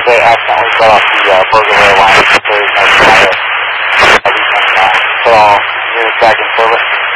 they accidentally got off the Burger line. There's no fire. Everything put all units back in service.